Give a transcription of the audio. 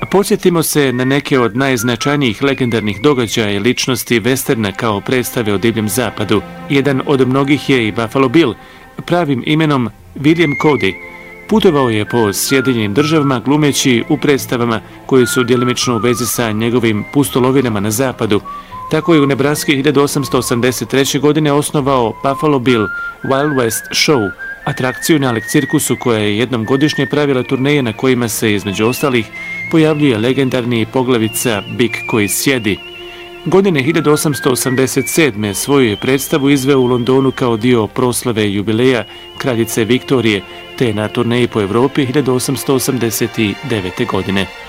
Podsjetimo se na neke od najznačajnijih legendarnih događaja i ličnosti westerna kao predstave o divljem zapadu. Jedan od mnogih je i Buffalo Bill, pravim imenom William Cody. Putovao je po Sjedinjenim državama glumeći u predstavama koje su djelimično u vezi sa njegovim pustolovinama na zapadu. Tako je u Nebraski 1883. godine osnovao Buffalo Bill Wild West Show, atrakciju na Alek cirkusu koja je jednom godišnje pravila turneje na kojima se između ostalih pojavljuje legendarni poglavica bik koji sjedi. Godine 1887. svoju je predstavu izveo u Londonu kao dio proslave jubileja kraljice Viktorije, te na turneji po Evropi 1889. godine.